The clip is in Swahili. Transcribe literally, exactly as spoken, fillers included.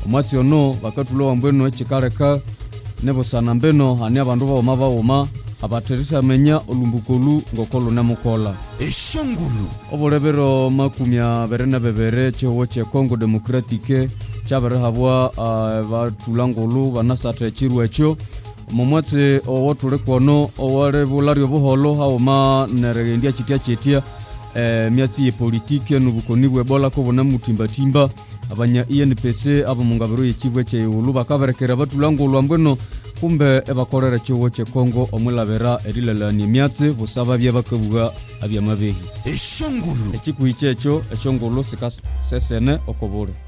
omwatsi ono bakatulo wambweno echikareka nebo sana mbeno hani abandu ba oma ba oma abaterisa menya olumbukolu ngokolo namukola eshongulu obolebero makumya berena bebere chewo che Congo Democratique chabere habwa uh, batulangolu banasata chirwe echo momwatse owotule kono owale bulario buholo haoma neregendia chitia chitia eh, miatsi ye politike nubukonibwe bola ko bona mutimba timba abanya I N P C abo mungabero yechibwe che ulu bakaberekera batulangolu ambweno kumbe ebakorera chiwo che Congo omulabera erilelani miatsi busaba bya bakabuga abya mabehi eshongulu echikuichecho eshongolo sikas sesene okobore